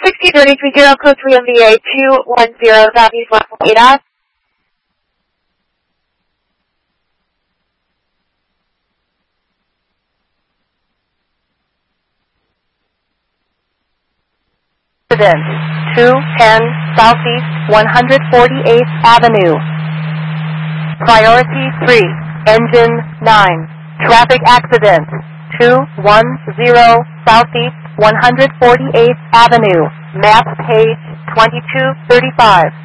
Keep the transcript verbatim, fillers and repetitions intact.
sixty thirty-three zero, code three M V A two one zero, Southeast one eight F. Accident, two ten Southeast one hundred forty-eighth Avenue. Priority three, engine nine. Traffic accident, two one zero Southeast one hundred forty-eighth Avenue. Map page twenty-two thirty-five.